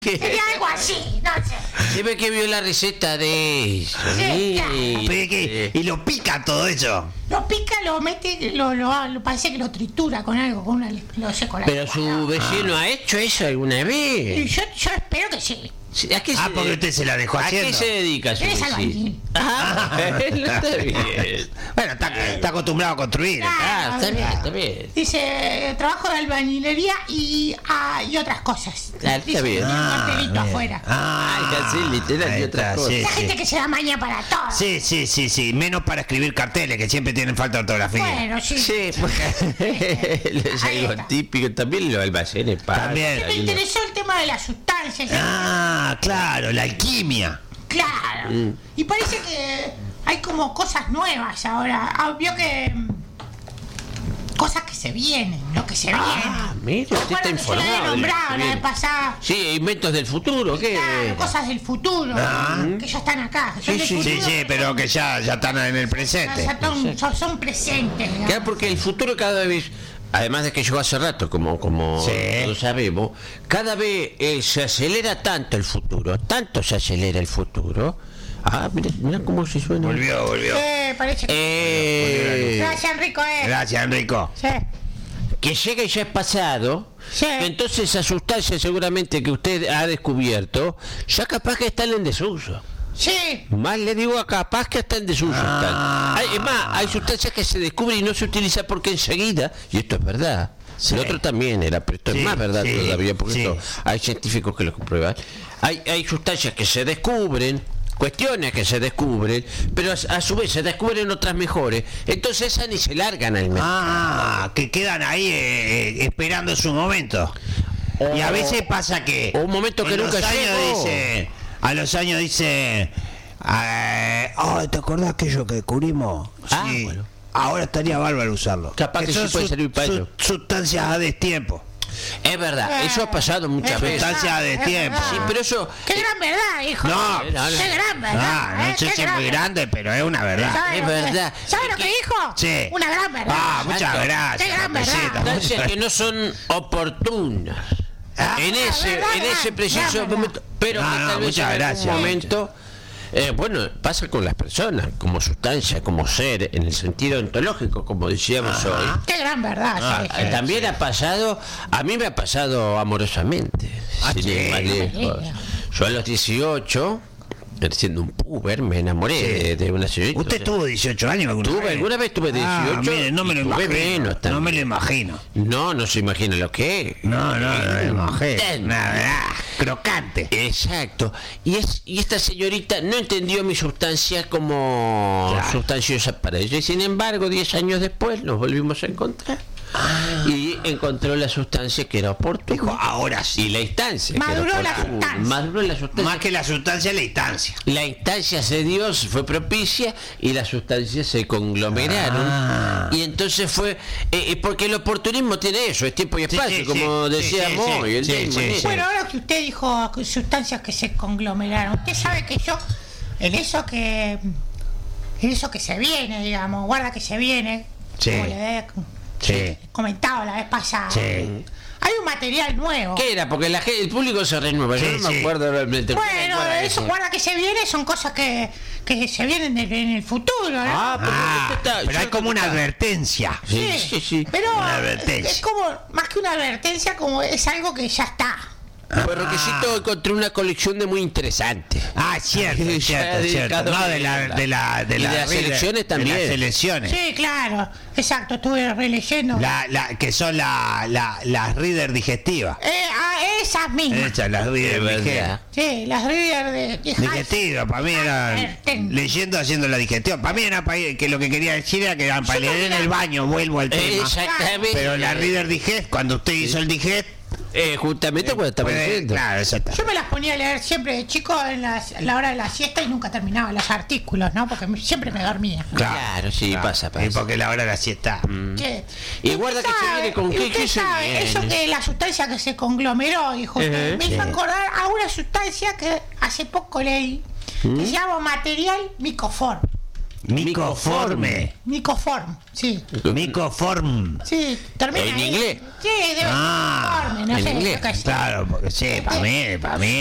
Sería algo así, no sé. Se ve que vio la receta de eso. Sí, claro. Y lo pica todo eso. Lo pica, lo mete, lo parece que lo tritura con algo, con una, lo sé, con la Pero su vecino ha hecho eso alguna Y vez. yo espero que sí. ¿A qué Porque usted se la dejó ¿A haciendo. qué se dedica su Eres vecino? albañil. Está bien. Bueno, está acostumbrado a construir. Ah, está bien. Dice, trabajo de albañilería y otras cosas. Claro, está Dice, bien. tiene un cartelito bien. afuera. Así, literal, y ahí otras está, cosas. sí, La gente que se da maña para todo. Sí. Menos para escribir carteles, que siempre tienen falta de ortografía. Bueno, sí. Sí, porque es Ahí algo está. típico. También los almacenes pasa. También. Me interesó el tema de las sustancias. Claro, la alquimia. Claro. Y parece que hay como cosas nuevas ahora. Vio que cosas que se vienen, lo que se viene. Mira, usted está Yo informado. la he de lo que nombrado la vez viene. pasada. Sí, inventos del futuro, ¿qué? Claro, cosas del futuro, que ya están acá. que son del Sí, futuro, pero que ya están en el presente. son presentes. digamos. Claro, porque el futuro cada vez, además de que llegó hace rato, como Sí. todos sabemos, cada vez se acelera tanto el futuro, tanto se acelera el futuro. Mira cómo se suena. Volvió. Parece que... Gracias, Enrico. Gracias, Enrico. Sí. Que llega y ya es pasado. Sí. Entonces esa sustancia seguramente que usted ha descubierto, ya capaz que está en desuso. Sí. Más le digo, capaz que está en desuso. Es más, hay sustancias que se descubren y no se utilizan porque enseguida, y esto es verdad, Sí. el otro también era, pero esto Sí, es más verdad sí, todavía, porque sí. esto hay científicos que lo comprueban. Hay sustancias que se descubren, cuestiones que se descubren, pero a su vez se descubren otras mejores, entonces esas ni se largan al mercado. Que quedan ahí esperando su momento. Y a veces pasa que... O un momento que en nunca los años llegó. a los años dice... ¿te acordás aquello que descubrimos? Sí. Bueno. Ahora estaría bárbaro usarlo. Capaz que son sí puede servir para eso. Sustancias a destiempo. Es verdad, eso ha pasado muchas Es veces. verdad, Sustancia de es tiempo. verdad. Sí, pero eso... Qué gran verdad, hijo. No. Qué gran verdad. No sé qué si es muy gran- grande, pero es una verdad. ¿Sabe Es lo que- verdad. ¿Sabe lo que dijo? Sí. Una gran verdad. Muchas Exacto. gracias. Qué gran verdad. Papacita. Sustancias que no son oportunas en ese preciso verdad. momento, pero No, que no, tal vez muchas en algún gracias. momento pasa con las personas como sustancia, como ser en el sentido ontológico, como decíamos hoy. Qué gran verdad. sí, sí. También ha pasado, a mí me ha pasado amorosamente, sin ir más lejos. Yo a los 18, siendo un puber, me enamoré de una señorita. ¿Usted tuvo 18 años ¿Alguna vez tuve 18? Mire, no me lo y tuve imagino. menos No también. me lo imagino. No se imagina lo que es. No me lo imagino. Ten. Una verdad crocante. Exacto. Y esta señorita no entendió mi sustancia como sustanciosa para ella. Y sin embargo, 10 años después nos volvimos a encontrar. Y encontró la sustancia que era oportuna. Dijo, ahora sí. Y la instancia. que Maduró era la oportuna. sustancia. Maduró la sustancia. Más que la sustancia, la instancia. La instancia se dio, fue propicia y las sustancias se conglomeraron. Y entonces fue, porque el oportunismo tiene eso, es tiempo y espacio, sí, como sí, decíamos sí, hoy. El sí, Damon, sí, ¿eh? sí. Bueno, ahora que usted dijo sustancias que se conglomeraron, usted sabe que yo, en eso que se viene, digamos, guarda que se viene, Sí. como le he Sí. comentado la vez pasada, Sí. hay un material nuevo. ¿Qué era? Porque el público se renueva, yo Sí, no me sí. acuerdo realmente. Bueno, eso guarda que se viene, son cosas que se vienen en el futuro, ¿no? Pero hay como una advertencia. Sí. Pero Una advertencia. es como, más que una advertencia, como es algo que ya está. Pues Roquecito encontré una colección de muy interesante. Cierto. Ya cierto. dedicado No, a de las selecciones también. De las selecciones. Sí, claro, exacto, estuve releyendo. Que son las reader digestivas. Esas mismas. Esas, las reader Es verdad. digestivas. Sí, las reader de Digestiva, para mí era leyendo, haciendo la digestión. Para mí era que lo que quería decir era que eran para leer en el baño, vuelvo al tema. Exactamente. Pero la reader digest, cuando usted hizo el digest, justamente cuando estaba diciendo. claro, exacto. Yo me las ponía a leer siempre de chico en la hora de la siesta y nunca terminaba los artículos, ¿no? Porque siempre me dormía. Claro, sí, pasa. Y porque la hora de la siesta. Sí. Y guarda que se viene con qué se sabe, viene. eso que la sustancia que se conglomeró, dijo usted, me hizo acordar a una sustancia que hace poco leí, que se llama material micoforme. Micoforme. Micoform, sí. Micoform. Sí, termina ¿En ahí. inglés? Sí, debe ser Ah, micoforme, no en sé. inglés. yo qué sé. Claro, porque sí, para mí